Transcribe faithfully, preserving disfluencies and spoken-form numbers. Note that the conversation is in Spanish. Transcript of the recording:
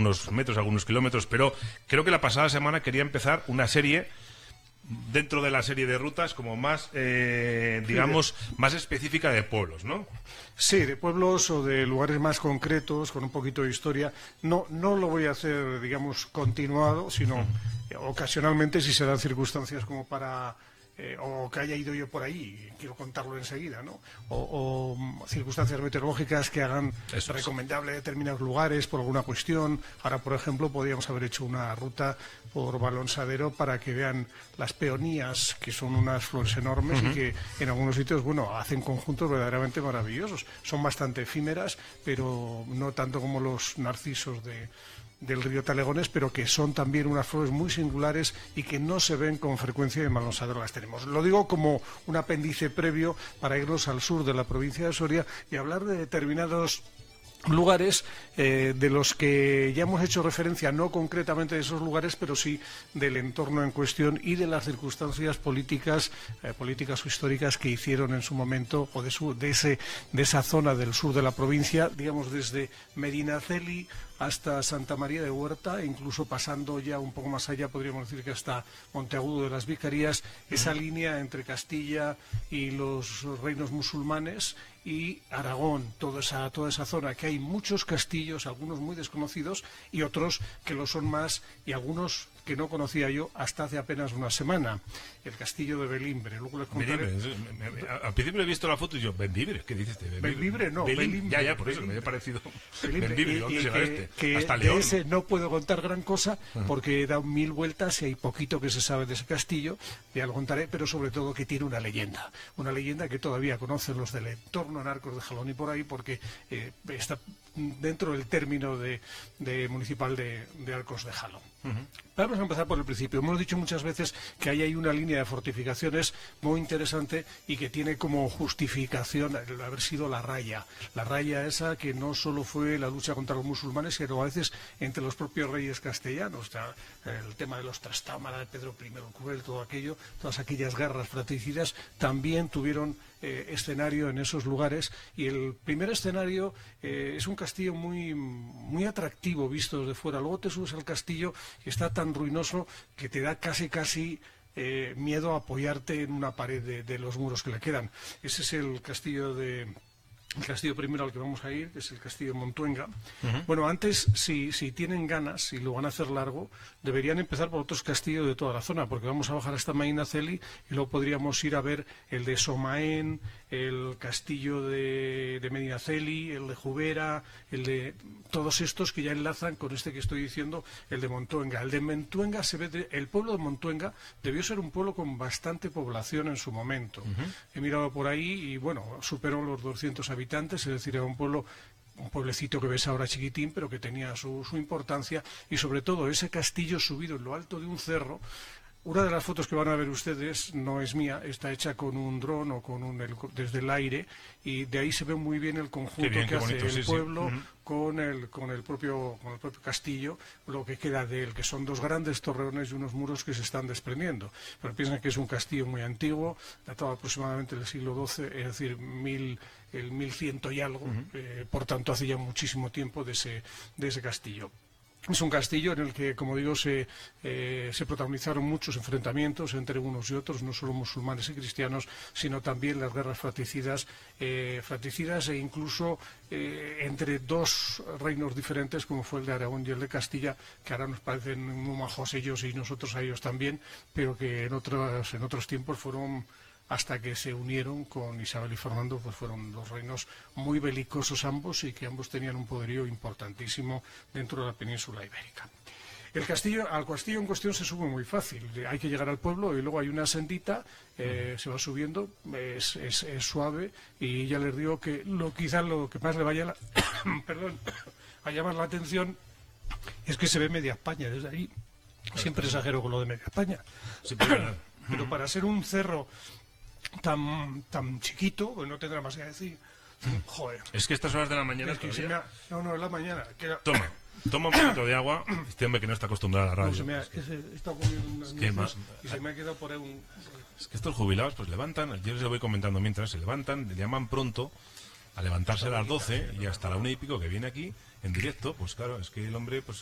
algunos metros, algunos kilómetros, pero creo que la pasada semana quería empezar una serie dentro de la serie de rutas como más, eh, digamos, más específica de pueblos, ¿no? Sí, de pueblos o de lugares más concretos, con un poquito de historia. No, no lo voy a hacer, digamos, continuado, sino uh-huh. ocasionalmente, si se dan circunstancias como para... Eh, o que haya ido yo por ahí, quiero contarlo enseguida, ¿no? O, o circunstancias meteorológicas que hagan Eso recomendable es. determinados lugares por alguna cuestión. Ahora, por ejemplo, podríamos haber hecho una ruta por Balonsadero para que vean las peonías, que son unas flores enormes uh-huh. y que en algunos sitios, bueno, hacen conjuntos verdaderamente maravillosos. Son bastante efímeras, pero no tanto como los narcisos de... del río Talegones, pero que son también unas flores muy singulares y que no se ven con frecuencia en Balonsadero las tenemos. Lo digo como un apéndice previo para irnos al sur de la provincia de Soria y hablar de determinados lugares eh, de los que ya hemos hecho referencia, no concretamente de esos lugares, pero sí del entorno en cuestión y de las circunstancias políticas, eh, políticas o históricas que hicieron en su momento, o de, su, de, ese, de esa zona del sur de la provincia, digamos desde Medinaceli hasta Santa María de Huerta, incluso pasando ya un poco más allá, podríamos decir que hasta Monteagudo de las Vicarías, esa línea entre Castilla y los reinos musulmanes y Aragón, toda esa, toda esa zona, que hay muchos castillos, algunos muy desconocidos y otros que lo son más, y algunos que no conocía yo hasta hace apenas una semana. El castillo de Belímbre. Luego les contaré... Belímbre, me, me, al principio he visto la foto y yo, ¿Belíbre? ¿Qué dices? Belíbre, Belíbre no, Belín... Belímbre. Ya, ya, por eso Belíbre. me ha parecido... Belíbre. Belíbre, y, ¿dónde y se va que, este? Que Hasta de León. ese no puedo contar gran cosa porque he dado mil vueltas y hay poquito que se sabe de ese castillo, ya lo contaré, pero sobre todo que tiene una leyenda. Una leyenda que todavía conocen los del entorno, Narcos de Jalón y por ahí, porque eh, está dentro del término de, de municipal de, de Arcos de Jalón. Uh-huh. Vamos a empezar por el principio. Hemos dicho muchas veces que ahí hay una línea de fortificaciones muy interesante y que tiene como justificación el haber sido la raya. La raya esa que no solo fue la lucha contra los musulmanes, sino a veces entre los propios reyes castellanos. El tema de los Trastámara, de Pedro primero el Cruel, todo aquello, todas aquellas guerras fratricidas también tuvieron eh, escenario en esos lugares. Y el primer escenario eh, es un castillo muy, muy atractivo visto desde fuera. Luego te subes al castillo y está tan ruinoso que te da casi casi eh, miedo a apoyarte en una pared de, de los muros que le quedan. Ese es el castillo de... El castillo primero al que vamos a ir, que es el castillo de Montuenga. Uh-huh. Bueno, antes, si, si tienen ganas y lo van a hacer largo, deberían empezar por otros castillos de toda la zona, porque vamos a bajar hasta Medinaceli y luego podríamos ir a ver el de Somaén, el castillo de, de Medinaceli, el de Jubera, el de todos estos que ya enlazan con este que estoy diciendo, el de Montuenga. El de Montuenga se ve, de, el pueblo de Montuenga debió ser un pueblo con bastante población en su momento. Uh-huh. He mirado por ahí y bueno, superó los doscientos habitantes, es decir, era un pueblo, un pueblecito que ves ahora chiquitín, pero que tenía su, su importancia, y sobre todo ese castillo subido en lo alto de un cerro. Una de las fotos que van a ver ustedes no es mía, está hecha con un dron o con un desde el aire, y de ahí se ve muy bien el conjunto bien, que hace bonito, el sí, pueblo sí. Uh-huh. con el con el propio con el propio castillo, lo que queda de él, que son dos grandes torreones y unos muros que se están desprendiendo. Pero piensan que es un castillo muy antiguo, datado aproximadamente del siglo doce, es decir, mil el mil ciento y algo, uh-huh. eh, por tanto hace ya muchísimo tiempo de ese de ese castillo. Es un castillo en el que, como digo, se, eh, se protagonizaron muchos enfrentamientos entre unos y otros, no solo musulmanes y cristianos, sino también las guerras fratricidas, eh, fratricidas e incluso eh, entre dos reinos diferentes, como fue el de Aragón y el de Castilla, que ahora nos parecen muy majos ellos y nosotros a ellos también, pero que en otros, en otros tiempos fueron... hasta que se unieron con Isabel y Fernando, pues fueron dos reinos muy belicosos ambos y que ambos tenían un poderío importantísimo dentro de la península ibérica. El castillo, al castillo en cuestión se sube muy fácil, hay que llegar al pueblo y luego hay una sendita, eh, se va subiendo, es, es, es suave, y ya les digo que lo quizás lo que más le vaya la, perdón, a llamar la atención es que se ve media España desde ahí. Siempre exagero con lo de media España, sí, pero, pero para ser un cerro tan tan chiquito, pues no tendrá más que decir. Joder. Es que estas horas de la mañana... Es que se me ha... No, no, es la mañana. Que era... Toma, toma un poquito de agua. Este hombre que no está acostumbrado a la radio. No, se me ha... es que se... he estado comiendo unas nueces más... y se me ha quedado por ahí un... Es que estos jubilados pues levantan, yo les lo voy comentando mientras, se levantan, le llaman pronto a levantarse a las doce y hasta la una y pico que viene aquí en directo, pues claro, es que el hombre pues